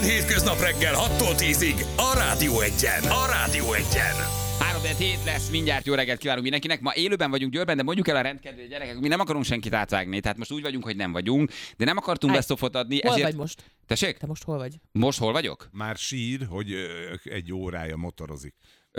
hétköznap reggel 6-tól 10-ig a Rádió Egyen. A Rádió Egyen. 3-7 lesz, mindjárt jó reggelt kívánunk mindenkinek. Ma élőben vagyunk Győrben, de mondjuk el a rendkedvű gyerekek, mi nem akarunk senkit átvágni, tehát most úgy vagyunk, hogy nem vagyunk, de nem akartunk best-ofot adni. Hol vagy most? Tessék? Te most hol vagy? Most hol vagyok? Már sír, hogy egy órája motorozik.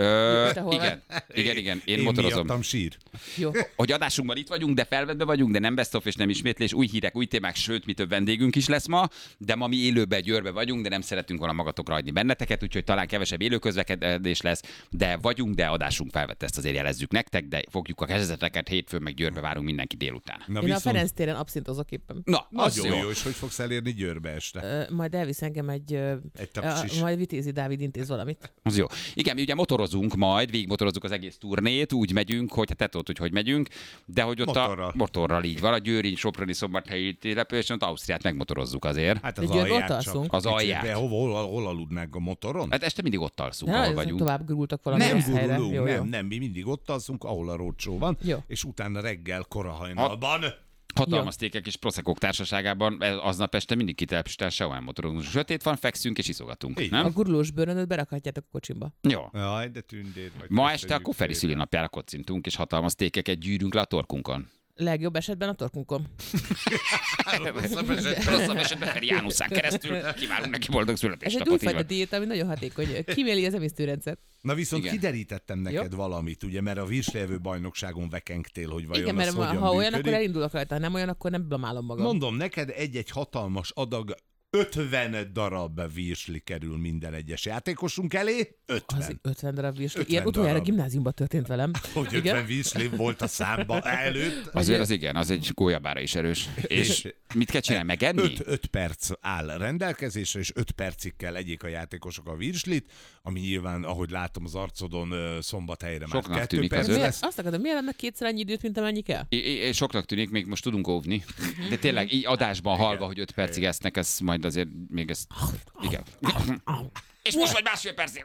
Igen, én motorozom. Miattam sír. Jó. Hogy adásunkban itt vagyunk, de felvettbe vagyunk, de nem best-of és nem ismétlés, új hírek, új témák, sőt, mi több vendégünk is lesz ma, de ma mi élőben Győrbe vagyunk, de nem szeretünk volna magatokra hagyni benneteket, úgyhogy talán kevesebb élőközlekedés lesz, de vagyunk, de adásunk felvette, ezt azért jelezzük nektek, de fogjuk a kezdeteket, hétfőn meg Győrbe várunk mindenki délután. Na, Én a Ferenc téren abszintozok éppen. Na, az nagyon jó. jó, és hogy fogsz elérni Győrbe este? Majd elvisz engem egy tapsis. majd Vitézi Dávid intéz valamit. Az jó. Igen, mi ugye motorozunk majd, végigmotorozzuk az egész turnét, úgy megyünk, hogy te tudod, hogy megyünk, de hogy ott Motorral. a motorral így van, a Győri, Soproni, Szombathelyi településen, ott Ausztriát megmotorozzuk azért. Hát De az Győrbe ott alját alszunk? csak. Az alját. De hol aludnánk a motoron? Hát este mindig ott alszunk, De ahol nagyon vagyunk. tovább gurultak valami Nem helyre. gurulunk, Jó, jó. nem, mi mindig ott alszunk, ahol a rócsó van, Jó. és utána reggel korahajnalban. Hatalmas tékek és proszekok társaságában aznap este mindig kitelepisten sehol nem motorozunk. Sötét van, fekszünk és iszogatunk. Így. Nem? A gurulós bőrönöt berakhatjátok a kocsimba. Jó. Jaj, de tündér vagy. Ma este köszönjük akkor Feri szépen. szülinapjára kocintunk, és hatalmas tékeket gyűrünk le a torkunkon. Legjobb esetben a torkunkon. Rosszabb esetben Feri Jánuszán keresztül kívánunk neki boldog Ez egy születésnapot. újfajta diéta, ami nagyon hatékony. Kiméli az emésztőrendszert. Na viszont Igen. kiderítettem neked valamit, ugye, mert a virslevő bajnokságon vekengtél, hogy vajon Igen, mert az hogyan ha olyan, működik. akkor elindulok rajta, ha nem olyan, akkor nem blamálom magam. Mondom neked, egy-egy hatalmas adag 50 darab virsli kerül minden egyes játékosunk elé. 50. Az 50 darab virsli. 50 Ilyen utoljára darab. gimnáziumban történt velem. Hogy 50 virsli volt a számba előtt. Azért az igen, az egy gólyabára is erős. És mit kell csinálni? Megenni? 5 perc áll rendelkezésre, és 5 percig kell egyék a játékosok a virslit, ami nyilván, ahogy látom az arcodon, Szombathelyre már Soknak 2 tűnik az perc öt. lesz. Azt akarom, miért ennek kétszer annyi időt, mint amennyi kell? Soknak tűnik, még most tudunk óvni. De tényleg így adásban hallva, hogy 5 percig esznek, ez majd azért még ezt... Igen. És most vagy másfél percig.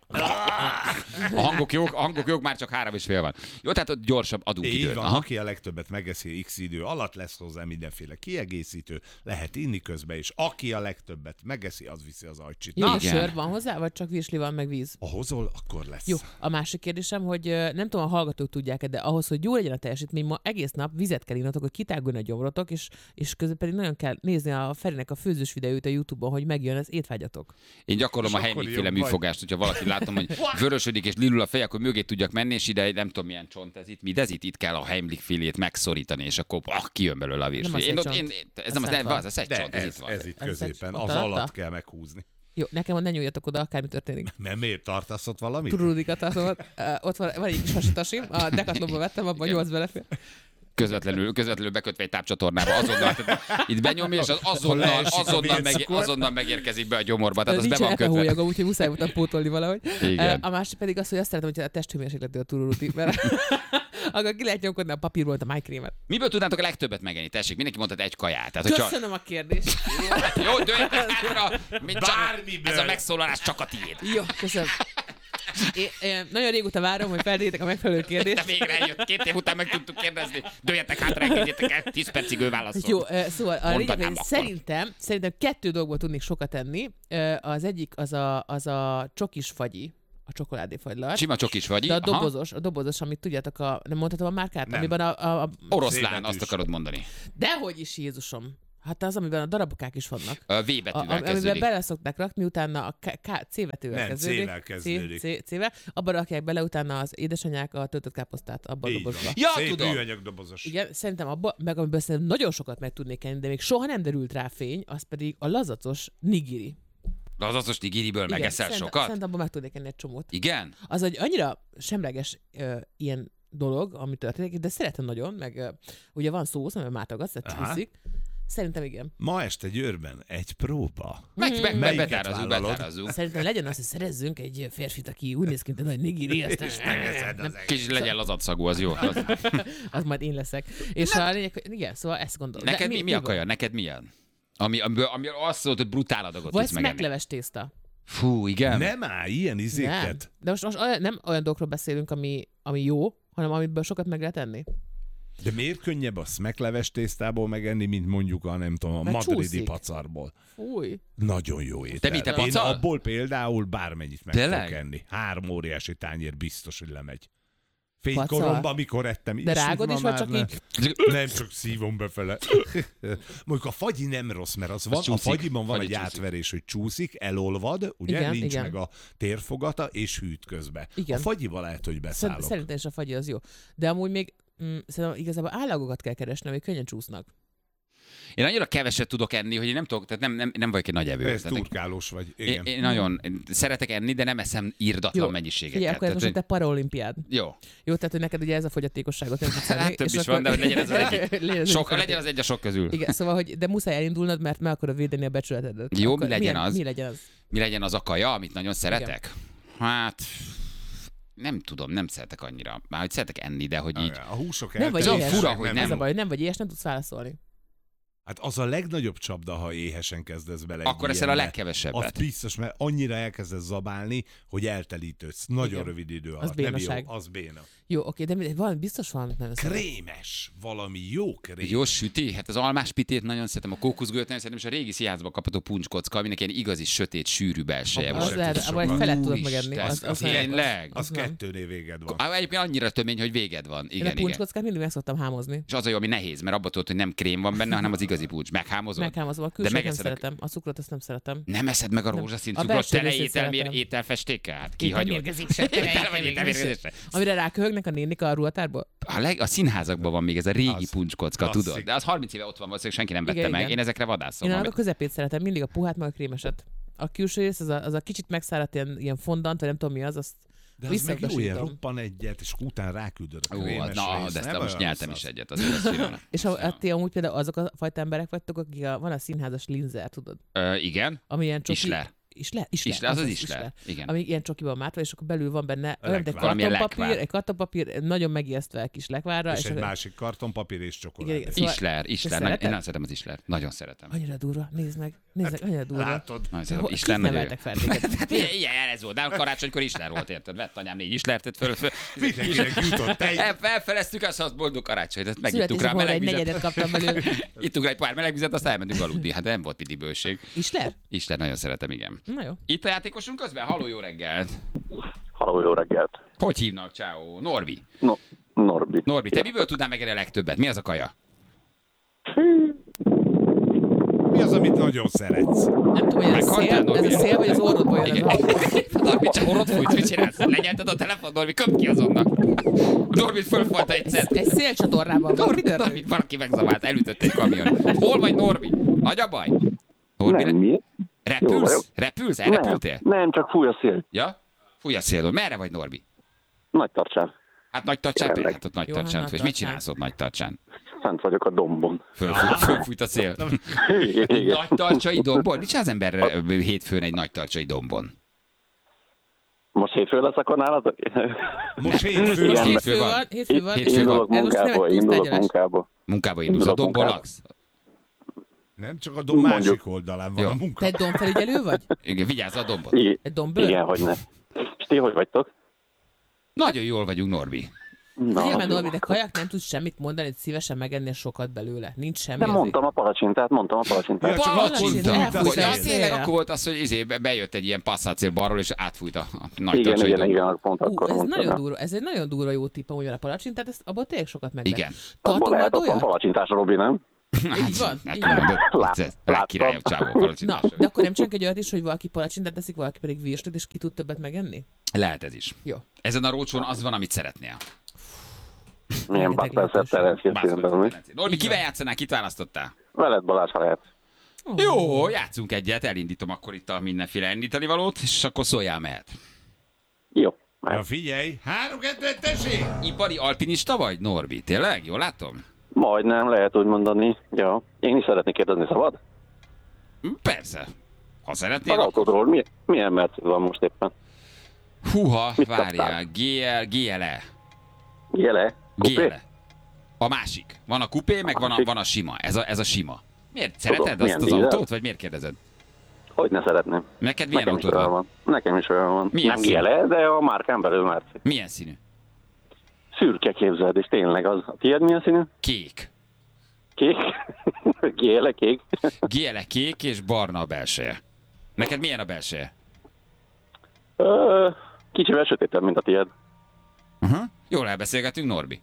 A hangok jók, már csak 3,5 van. Jó, tehát ott gyorsabb adunk Így időt. van, Aha. aki a legtöbbet megeszi X idő alatt, lesz hozzá mindenféle kiegészítő, lehet inni közben, és aki a legtöbbet megeszi, az viszi az ajcsit. Jó, Na, igen. sör van hozzá, vagy csak virsli van, meg víz? ha hozol, akkor lesz. Jó, a másik kérdésem, hogy nem tudom, a hallgatók tudják-e, de ahhoz, hogy jó legyen a teljesítmény, ma egész nap vizet kell innatok, hogy kitáguljon a gyomrotok, és közben pedig nagyon kell nézni a Ferinek a főzős videót a YouTube-on, hogy megjön az étvágyatok. Én gyakorlom És a akkor Heimlich-féle jobb vagy. műfogást, hogyha valaki látom, hogy vörösödik és lilul a fej, akkor mögé tudjak menni, és ide nem tudom milyen csont ez itt, mi, de ez itt kell a Heimlich-félét megszorítani, és akkor kijön belőle a Nem virsli. az egy csont. Ez Ez nem az, fent van. az egy De csont, ez itt van. ez itt Ez középen, egy- az ott alatt alatta? kell meghúzni. Jó, nekem ne nyúljatok oda, akármi történik. Mert miért tartasz ott valamit? Turudikat tartom, ott van egy kis hasitasim, a Decathlonba vettem, abban 8 belefér. Közvetlenül bekötve egy tápcsatornába, azonnal, tehát itt benyomja, és az azonnal megérkezik be a gyomorba, tehát az be Nincsen van kötve. epehólyagom, úgyhogy muszáj voltam pótolni valahogy. Igen. A másik pedig az, hogy azt szeretem, hogy a testhőmérsékletű a tururuti, mert akkor ki lehet nyomkodni a papírból a májkrémet. Miből tudnátok a legtöbbet megenni? Tessék, mindenki mondhat egy kaját. Tehát, hogy Köszönöm a kérdést. Jó, dőljetek hátra, Bármiből. ez a megszólalás csak a tiéd. Jó, köszönöm. Én nagyon régóta várom, hogy feltétek a megfelelő De kérdést. végre eljött, 2 év után meg tudtuk kérdezni. Dőljetek hátra, engedjétek el, 10 percig ő válaszol. Jó, szóval a lényeg, Mondhatnám hogy akkor. szerintem 2 dolgból tudnék sokat tenni. Az egyik az a csokis fagyi, a csokoládéfagylat. Sima csokis vagy. De a Aha. dobozos, amit tudjátok, nem mondhatom a márkát? Nem. Amiben a Oroszlán, Szénetűs. azt akarod mondani. Dehogy is, Jézusom! Hát az, amiben a darabokák is vannak. A V betűvel Amiben kezdődik. bele szokták rakni, utána a C betűvel Nem, kezdődik. C-vel kezdődik. C-vel. Abban rakják bele utána az édesanyák a töltött káposztát abban a Így van. dobozba. Ja, Szép tudom. műanyag dobozos. Igen, szerintem abban, meg amiből szerintem nagyon sokat meg tudnék enni, de még soha nem derült rá fény, az pedig a lazacos nigiri. De az azos nigiriből Igen, megeszel sokat? Szerintem abban meg tudnék enni egy csomót. Igen? Az egy annyira semleges ilyen dolog, ami történik, de szeretem nagyon, meg ugye van szósz, amiben mátogatsz, tehát Aha. csúszik. Szerintem igen. Ma este Győrben egy próba. Meg Melyiket betárazzuk, vállalod? betárazzuk. Szerintem legyen az, hogy szerezzünk egy férfit, aki úgy néz ki, mint egy nagy nigiri, aztán Kicsit legyen lazatszagú, az jó. az majd én leszek. És a lényeg, hogy igen, szóval ezt gondolom. Neked De mi a van? kaja? Neked milyen? Amiből azt mondod, hogy brutál adagot Vagy tudsz megenni. megleves tészta. Fú, igen. Nem áll ilyen Nem. izéket. De most nem olyan dolgokról beszélünk, ami jó, hanem amiből sokat meg lehet enni. De miért könnyebb a smekleves tésztából megenni, mint mondjuk a nem tudom, a Mert madridi csúszik. pacarból? Fúj. Nagyon jó étel. Te mit, te Én pacal? abból például bármennyit meg Tényleg? tudok enni. 3 óriási tányér biztos, hogy lemegy. Pacal? Fénykoromban, amikor ettem. De rágod ma is, vagy már csak ne. így? Nem, csak szívom befele. Mondjuk a fagyi nem rossz, mert az van, a csúszik. fagyiban van Fagyi egy csúszik. átverés, hogy csúszik, elolvad, ugye, Igen, nincs igen. meg a térfogata, és hűt közben. Igen. A fagyival lehet, hogy beszállok. Szerintem is a fagyi az jó. De amúgy még szerintem igazából állagokat kell keresni, amik könnyen csúsznak. Én annyira keveset tudok enni, hogy én nem tudok, tehát nem vagyok egy nagy evő. Ez Tehát turkálós vagy. Én, Igen. én nagyon szeretek enni, de nem eszem irdatlan Jó. mennyiségeket. Figyelj, akkor ez most a Tehát, te paraolimpiád. jó. Jó, tehát hogy neked ugye ez a fogyatékosságot nem tudsz Hát több is van, de hogy legyen ez az egyik. Legyen az egy a sok közül. Igen, szóval, hogy de muszáj elindulnod, mert meg akarod védeni a becsületedet. Jó, Akkor mi legyen az? Mi legyen az? Mi legyen az a kaja, amit nagyon szeretek? Hát nem tudom, nem szeretek annyira. Már hogy szeretek enni, de hogy így... A húsok Nem vagy Ez olyan éhes. fura, hogy Ez nem. a baj, hogy nem vagy éhes, nem tudsz válaszolni. Hát az a legnagyobb csapda, ha éhesen kezdesz bele. egy Akkor eszel a ilyenbe. legkevesebbet. Az biztos, mert annyira elkezdesz zabálni, hogy eltelítődsz. Nagyon Igen. rövid idő alatt. Az Nem bénaság. jó, az béna. Jó, oké, de biztos valamit nagyon szeretek. Krémes, valami jó krém. Jó süti, hát az almás pitét nagyon szeretem, a kókuszgőt nagyon szeretem, és a régi színházban kapható puncskocka, aminek ilyen igazi, sötét, sűrű belseje Abba van. Az sem lehet, tudsz abban egy sokat. felet tudok Úristen, megenni. az nem. tényleg? Az nem. 2 véged van. Egyébként annyira tömény, hogy véged van. Én a Igen, igen. puncskockát mindig meg szoktam hámozni. És az a jó, ami nehéz, mert abban tudod, hogy nem krém van benne, hanem az igazi puncs. Meghámozod? Meghámozom, a külsőt nem megeszed a- szeretem, a cukrot azt nem szeretem. Nem eszed meg a Nem. rózsaszín A cukrot, belső tele részét szeretem. ételfestékkel? Hát kihagyod. Ételmérgezésre, Tele vagy ételmérgezésre. Amire ráköhögnek a nénik a ruhatárból? A színházakban van még ez a régi Az puncskocka, klasszik. tudod? De az 30 éve ott van, valószínűleg senki nem vette Igen, meg. igen. Én ezekre vadászom. Én annak a közepét szeretem, mindig a puhát, meg a krémeset. A külső rész, az a kicsit megszáradt ilyen fondant, vagy nem tudom mi az, azt De az meg jó, ilyen visszautasítom. roppan egyet, és utána ráküldöd a Ó, krémes na, részt. de ezt Nem most olyan nyeltem rossz is az. egyet, azért az finom. És hát ti amúgy például azok a fajta emberek vagytok, akik van a színházas linzer, tudod? Igen. Ami ilyen csoki... Isler. Isler, Az az Isler. Igen. Ami ilyen csokiban mátva, és akkor belül van benne olyan, mint egy Valamilyen kartonpapír, lekvár. egy kartonpapír, nagyon megijesztve a kis lekvárra. És egy másik kartonpapír és csokoládé. Igen, igen. Isler. Te Én szereted? nagyon szeretem az Isler. Nagyon szeretem. Annyira durva, nézd meg, annyira durva. Látod? Nagyon szeretem. Kik Isler nagyon jó. neveltek fel téged? Hát ilyen ez volt, de karácsonykor Isler volt, érted? Vett anyám 4 Islertet föl. Mindenkinek jutott egy. Felfeleztük azt, hogy boldog karácsony, ezt megittuk rá Születésnapomra meleg egy vizet. negyedet kaptam belőle. Ittuk rá egy pár meleg vizet, aztán elmentünk aludni. Hát nem volt mindig bőség. Isler? Isler nagyon szeretem, igen. Na jó. Itt a játékosunk közben? Halló, jó reggelt! Halló, jó reggelt. Hogy hívnak? Ciao. Norbi. Norbi. Norbi, te miből tudnál megenni a legtöbbet? Mi az a kaja? Mi az, amit nagyon szeretsz? Nem tudom, hogy ez a Meghaltál, szél, Norbi? ez a szél, vagy az orrodból jön Igen. ez a... Norbi, csak orrot fújt, mit csinálsz? Legyelted a telefon, Norbi, köpd ki azonnal. Norbit fölfalta egyszer. Egy szélcsatornában van. Mi történik? Norbi, valaki megzavált, elütött egy kamion. Hol vagy, Norbi? Nagy a baj? Norbi, Nem, mi? Jó vagyok. repülsz? Repülsz? Elrepültél? Nem, csak fúj a szél. Ja? Fúj a szél. Merre vagy, Norbi? Nagy tartsán. Hát nagy tartsán, Jelenleg. hát ott nagy Jó, tartsán. hát És Nagy mit csinálsz ott nagy tartsán? Fent vagyok a dombon. Fölfújt a szél. Igen. Nagy tartsai dombon? Mit csinál az ember hétfőn egy nagy tartsai dombon? Most hétfő lesz akkor nálad? Most hétfő Igen. van. Hétfő van. Hétfő van. Hétfő Indulok van. Ez most nem egy munkába, indulok tárgyalás. munkába. Munkába indulsz, a Indulok dombon munkába. laksz? Nem, csak a dom másik oldalán van Jó. a Te munka. egy dombfelügyelő vagy? Igen, vigyázz a dombon. Egy dombőr? Igen, hogy ne. És ti hogy vagytok? Nagyon jól vagyunk, Norbi. Figyelj már, jó. Norbi, de kajak nem tudsz semmit mondani, hogy szívesen megennél sokat belőle. Nincs semmi. Nem azért. mondtam a palacsintát, mondtam a Ja, palacsintát. csak Palacsinta, akkor elfújta De a az tényleg szélre. akkor volt az, hogy bejött egy ilyen passzátszél balról, és átfújt a nagy Igen, tartsai igen, dombon. igen, pont akkor Ez mondtam. nagyon durva, ez egy nagyon durva jó tipp, amúgy a palacsintát, ezt abból tényleg sokat meg lehet. Igen. Abból Tartom lehet, majd ott van olyan? palacsintás a Robi, nem? Így van, Hát, így van. Rá királyabb csávó Na, palacsintásra. de akkor nem csak egy olyat is, hogy valaki palacsintát teszik, valaki pedig virslit, és ki tud többet megenni? Lehet ez is. Jó. Ezen a rócsón az van, amit szeretnél. Milyen Rengeteg Bud Spencer Norbi, kivel játszanál, kit választottál? Veled Balázs, ha lehet. Jó, játszunk egyet, elindítom akkor itt a mindenféle indítani valót, és akkor szóljál mehet. Jó. Ja, figyelj, 3-2-1, tessék! Ipari alpinista vagy, Norbi? Tényleg? Jól látom? Majdnem, lehet úgy mondani. Ja. Én is szeretnék kérdezni, szabad? Persze. Ha Az szeretnél, akkor... autódról milyen Mercedes van most éppen? Húha, Mit várjál. GLE. Jele? Kupé? GLE. A másik. Van a kupé, meg van a sima. Ez a sima. Miért? Szereted milyen azt az dízel? autót, vagy miért kérdezed? Hogy ne szeretném. Neked milyen Nekem is autód olyan van? van. Nekem is olyan van. Milyen Nem szín? Jele, de a márkán belül Mercedes. Milyen színű? szürke, képzeld, és tényleg az. A tiéd milyen színű? Kék. Kék? Géle kék? Giele kék és barna a belseje. Neked milyen a belseje? Kicsivel sötétebb, mint a tiéd. Jól elbeszélgetünk, Norbi.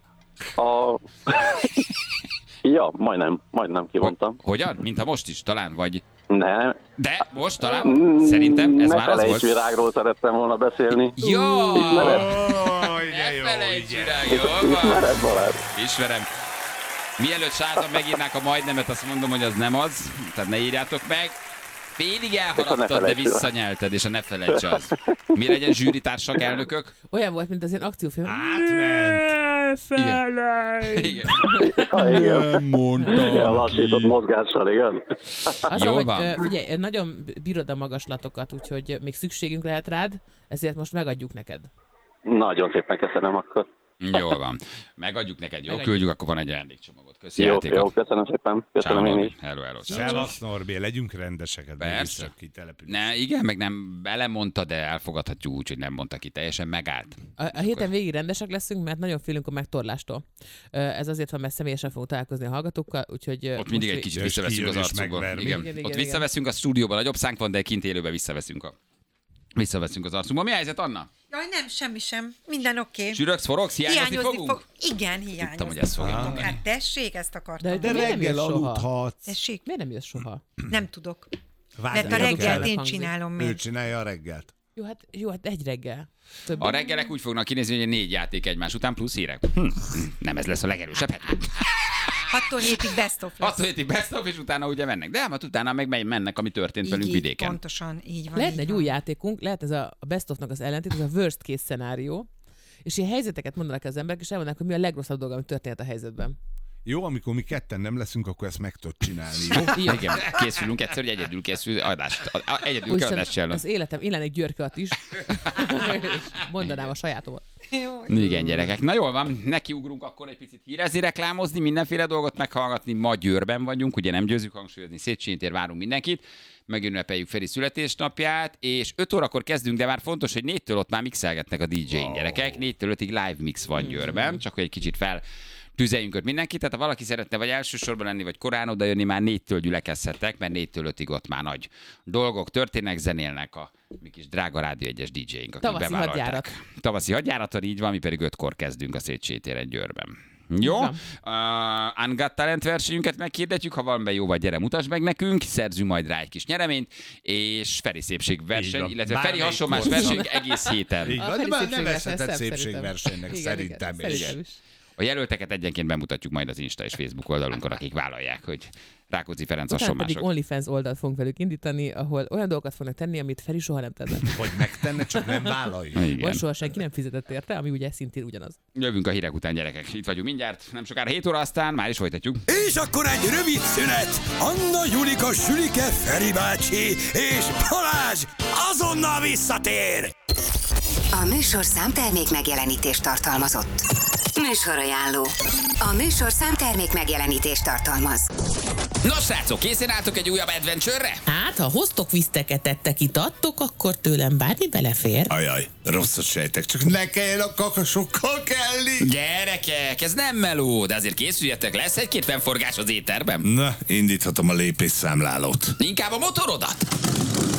Ja, majdnem kivontam. Hogyan? Mint a most is, talán, vagy... Ne. De most talán? Szerintem ez már az volt. Virágról szerettem volna beszélni. Jó! Ismered? De jó, Felejts igen. virág, jól van. Ismered, Balázs? Ismerem. Mielőtt sárdan megírnák a majdnemet, azt mondom, hogy az nem az. Tehát ne írjátok meg. Félig elhaladtad, de visszanyelted, és a ne felejts az. Mi legyen zsűritársak, elnökök? Olyan volt, mint az ilyen akciófilm. Átment. Igen. Igen. Mondtam. Lassított mozgással, igen. Az, Jól hogy van. ugye, nagyon bírod a magaslatokat, úgyhogy még szükségünk lehet rád, ezért most megadjuk neked. Nagyon szépen köszönöm akkor. Jól van. Megadjuk neked, jó? Megadjuk. Küldjük, akkor van egy ajándékcsomagot. Köszi Jó, játékot. köszönöm szépen. Ciao, Köszönöm én Norbi. is. Hello, hello. Ciao. Szevasz, Norbi, legyünk rendeseket. Persze. Kitelepülés. Ne, igen, meg nem belemondta, de elfogadhatjuk úgy, hogy nem mondta ki, teljesen megállt. A héten végig rendesek leszünk, mert nagyon félünk a megtorlástól. Ez azért van, mert személyesen fogunk találkozni a hallgatókkal, úgyhogy... Ott mindig egy most kicsit És visszaveszünk az kijön és arcunkból. megver. Igen. Igen, Ott igen, visszaveszünk a stúdióban, nagyobb szánk van, de kint élőben visszaveszünk az arcunkból. Mi a helyzet, Anna? Jaj, nem, semmi sem. Minden oké. Sürögsz, forogsz, hiányozni fogunk? Igen, hiányozni Tudtam, hogy ezt fogja fogok. mondani. Hát tessék, ezt akartam. De De miért nem reggel jössz soha? aludhatsz. Tessék, Miért nem jössz soha? nem tudok. Várj, Mert a de reggelt kell. én hangzik. csinálom Ő meg. csinálja a reggelt. Jó, hát egy reggel. Több. A reggelek úgy fognak kinézni, hogy 4 játék egymás után plusz hírek. Nem ez lesz a legerősebb hely. 6-tól 7-ig best of lesz. Attól hétig best of, és utána ugye mennek. De hát utána meg mennek, ami történt velünk így, vidéken. pontosan, így van. Lehetne így egy van. új játékunk, lehet ez a best of-nak az ellentét, ez a worst case szenárió, és ilyen helyzeteket mondanak az emberek, és elmondanak, hogy mi a legrosszabb dolog, ami történt a helyzetben. Jó, amikor mi ketten nem leszünk, akkor ezt meg tudod csinálni. Jó? Igen, készülünk egyszer, hogy egyedül készül adást. Egyedül kell Úristen, adást csinálni. az életem, én lennék Györke Attis, és mondanám a sajátomat. Jó. Igen, gyerekek. Na jól van, nekiugrunk akkor egy picit hírezni, reklámozni, mindenféle dolgot meghallgatni. Ma Győrben vagyunk, ugye nem győzzük hangsúlyozni, Széchenyi tér, várunk mindenkit. Megünnepeljük Feri születésnapját, és 5 órakor kezdünk, de már fontos, hogy 4-től ott már mixelgetnek a DJ-n, gyerekek. 4-től 5-ig live mix van Győrben, csak hogy egy kicsit tüzeljünk ott mindenkit, tehát ha valaki szeretne vagy elsősorban lenni, vagy korán odajönni, már 4-től gyülekezhettek, mert 4-től 5-ig ott már nagy dolgok történnek, zenélnek a mi kis drága Rádió 1-es DJ-nk, akik Tavaszi bevállalták. hadjárat. Tavaszi hadjáraton, így van, mi pedig 5-kor kezdünk a Széchenyi téren Győrben. Jó? Van. Ungot Talent versenyünket meghirdetjük, ha valami jó vagy, gyere, mutasd meg nekünk, szerzünk majd rá egy kis nyereményt, és Feri szépségverseny, van. illetve Feri Bármelyik hasonlás korszak. verseny egész héten. Így A van, Feri de már szépségverseny, nevezheted szebb szépségversenynek szerintem. Szerintem is. A jelölteket egyenként bemutatjuk majd az Insta és Facebook oldalunkon, akik vállalják, hogy Rákóczi Ferenc Utána pedig hasonlások. OnlyFans oldalt fogunk velük indítani, ahol olyan dolgokat fognak tenni, amit Feri soha nem tenne. Vagy megtenne, csak nem vállalja. Igen. Vagy soha senki nem fizetett érte, ami ugye szintén ugyanaz. Jövünk a hírek után, gyerekek. Itt vagyunk mindjárt, nem sokára 7 óra, aztán már is folytatjuk. És akkor egy rövid szünet. Anna, Julika, Sülike, Feri bácsi és Balázs azonnal visszatér. A műsor számtermék megjelenítést tartalmazott. Műsorajánló. A műsor számtermék megjelenítést tartalmaz. Nos, srácok, készen álltok egy újabb adventure-re? Hát, ha hoztok viszteket, ettek, itattok, akkor tőlem bármi belefér. Ajaj, rosszat sejtek, csak ne kelljen a kakasokkal kelni. Gyerekek, ez nem meló, de azért készüljetek, lesz egy-két fennforgás az éterben. Na, indíthatom a lépésszámlálót. Inkább a motorodat.